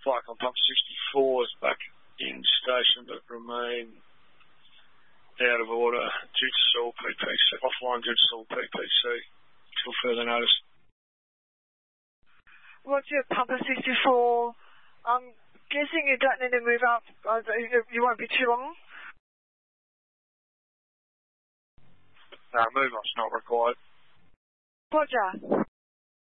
Flight on pump 64 is back in station but remain out of order due to soil PPC, offline due to soil PPC till further notice. Roger, pumper 64. I'm guessing you don't need to move up. You won't be too long. No, move up's not required. Roger.